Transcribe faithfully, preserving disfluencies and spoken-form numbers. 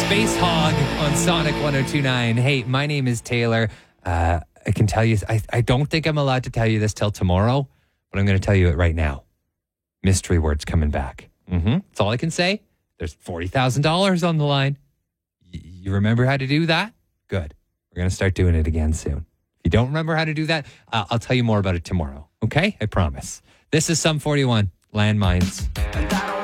Space Hog on Sonic one oh two point nine. Hey, my name is Taylor. Uh, I can tell you, I, I don't think I'm allowed to tell you this till tomorrow, but I'm going to tell you it right now. Mystery word's coming back. Mm-hmm. That's all I can say. There's forty thousand dollars on the line. Y- you remember how to do that? Good. We're going to start doing it again soon. If you don't remember how to do that, uh, I'll tell you more about it tomorrow. Okay? I promise. This is Sum forty-one, Landmines.